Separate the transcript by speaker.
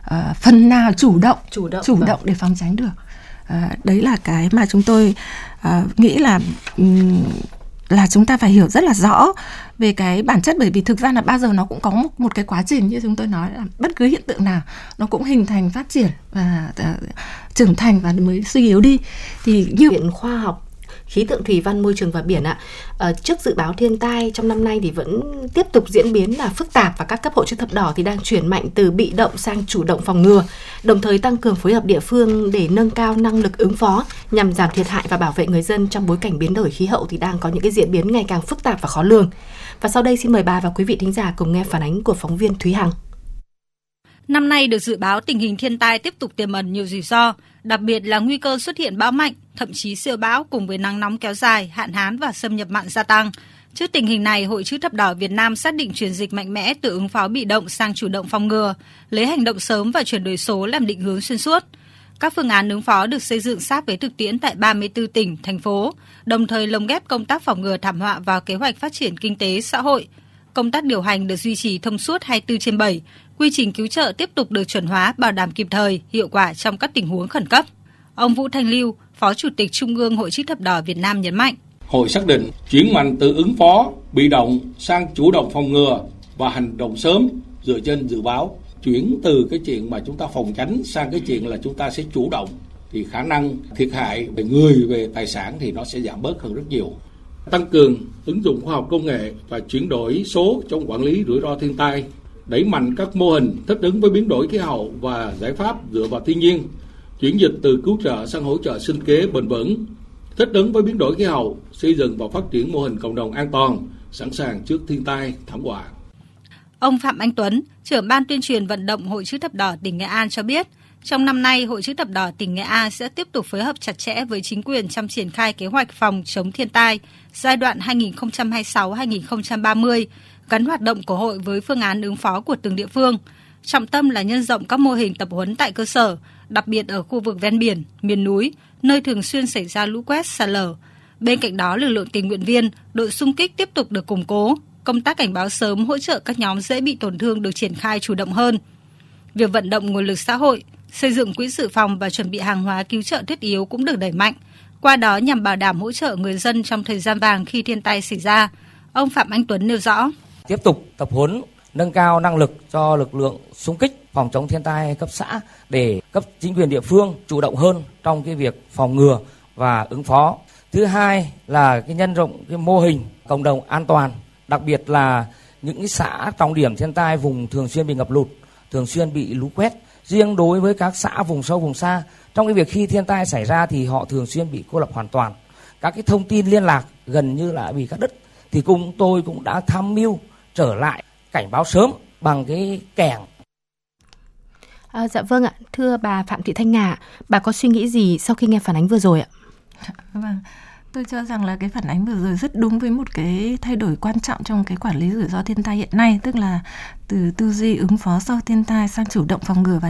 Speaker 1: phần nào chủ động để phòng tránh được. Đấy là cái mà chúng tôi nghĩ là chúng ta phải hiểu rất là rõ về cái bản chất, bởi vì thực ra là bao giờ nó cũng có một cái quá trình, như chúng tôi nói là bất cứ hiện tượng nào nó cũng hình thành, phát triển và trưởng thành và mới suy yếu đi. Thì như
Speaker 2: Viện Khoa học Khí tượng Thủy văn Môi trường và Biển trước dự báo thiên tai trong năm nay thì vẫn tiếp tục diễn biến là phức tạp, và các cấp Hội chữ thập đỏ thì đang chuyển mạnh từ bị động sang chủ động phòng ngừa, đồng thời tăng cường phối hợp địa phương để nâng cao năng lực ứng phó nhằm giảm thiệt hại và bảo vệ người dân trong bối cảnh biến đổi khí hậu thì đang có những cái diễn biến ngày càng phức tạp và khó lường. Và sau đây xin mời bà và quý vị thính giả cùng nghe phản ánh của phóng viên Thúy Hằng.
Speaker 3: Năm nay được dự báo tình hình thiên tai tiếp tục tiềm ẩn nhiều rủi ro, đặc biệt là nguy cơ xuất hiện bão mạnh, thậm chí siêu bão cùng với nắng nóng kéo dài, hạn hán và xâm nhập mặn gia tăng. Trước tình hình này, Hội Chữ thập đỏ Việt Nam xác định chuyển dịch mạnh mẽ từ ứng phó bị động sang chủ động phòng ngừa, lấy hành động sớm và chuyển đổi số làm định hướng xuyên suốt. Các phương án ứng phó được xây dựng sát với thực tiễn tại 34 tỉnh, thành phố, đồng thời lồng ghép công tác phòng ngừa thảm họa vào kế hoạch phát triển kinh tế, xã hội. Công tác điều hành được duy trì thông suốt 24/7, quy trình cứu trợ tiếp tục được chuẩn hóa, bảo đảm kịp thời, hiệu quả trong các tình huống khẩn cấp. Ông Vũ Thanh Lưu, Phó Chủ tịch Trung ương Hội Chữ thập đỏ Việt Nam nhấn mạnh.
Speaker 4: Hội xác định chuyển mạnh từ ứng phó, bị động sang chủ động phòng ngừa và hành động sớm dựa trên dự báo. Chuyển từ cái chuyện mà chúng ta phòng tránh sang cái chuyện là chúng ta sẽ chủ động, thì khả năng thiệt hại về người, về tài sản thì nó sẽ giảm bớt hơn rất nhiều. Tăng cường ứng dụng khoa học công nghệ và chuyển đổi số trong quản lý rủi ro thiên tai, đẩy mạnh các mô hình thích ứng với biến đổi khí hậu và giải pháp dựa vào thiên nhiên, chuyển dịch từ cứu trợ sang hỗ trợ sinh kế bền vững, thích ứng với biến đổi khí hậu, xây dựng và phát triển mô hình cộng đồng an toàn, sẵn sàng trước thiên tai, thảm họa.
Speaker 3: Ông Phạm Anh Tuấn, trưởng ban tuyên truyền vận động Hội Chữ thập đỏ tỉnh Nghệ An cho biết, trong năm nay, Hội Chữ thập đỏ tỉnh Nghệ An sẽ tiếp tục phối hợp chặt chẽ với chính quyền trong triển khai kế hoạch phòng chống thiên tai giai đoạn 2026-2030, gắn hoạt động của hội với phương án ứng phó của từng địa phương. Trọng tâm là nhân rộng các mô hình tập huấn tại cơ sở, đặc biệt ở khu vực ven biển, miền núi, nơi thường xuyên xảy ra lũ quét, sạt lở. Bên cạnh đó, lực lượng tình nguyện viên, đội xung kích tiếp tục được củng cố. Công tác cảnh báo sớm hỗ trợ các nhóm dễ bị tổn thương được triển khai chủ động hơn. Việc vận động nguồn lực xã hội, xây dựng quỹ dự phòng và chuẩn bị hàng hóa cứu trợ thiết yếu cũng được đẩy mạnh. Qua đó nhằm bảo đảm hỗ trợ người dân trong thời gian vàng khi thiên tai xảy ra. Ông Phạm Anh Tuấn nêu rõ.
Speaker 5: Tiếp tục tập huấn, nâng cao năng lực cho lực lượng xung kích phòng chống thiên tai cấp xã để cấp chính quyền địa phương chủ động hơn trong cái việc phòng ngừa và ứng phó. Thứ hai là cái nhân rộng cái mô hình cộng đồng an toàn, đặc biệt là những cái xã trọng điểm thiên tai, vùng thường xuyên bị ngập lụt, thường xuyên bị lũ quét. Riêng đối với các xã vùng sâu vùng xa, trong cái việc khi thiên tai xảy ra thì họ thường xuyên bị cô lập hoàn toàn. Các cái thông tin liên lạc gần như là bị cắt đứt, thì tôi cũng đã tham mưu trở lại cảnh báo sớm bằng cái kẻng.
Speaker 2: Dạ vâng ạ, thưa bà Phạm Thị Thanh Nga, bà có suy nghĩ gì sau khi nghe phản ánh vừa rồi ạ?
Speaker 1: Vâng, tôi cho rằng là cái phản ánh vừa rồi rất đúng với một cái thay đổi quan trọng trong cái quản lý rủi ro thiên tai hiện nay, tức là từ tư duy ứng phó sau thiên tai sang chủ động phòng ngừa và